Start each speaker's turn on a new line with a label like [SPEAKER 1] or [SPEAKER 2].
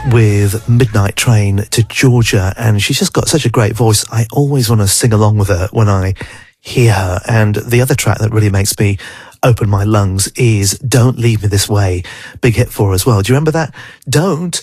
[SPEAKER 1] with Midnight Train to Georgia, and she's just got such a great voice. I always want to sing along with her when I hear her. And the other track that really makes me open my lungs is Don't Leave Me This Way. Big hit for her as well. Do you remember that? Don't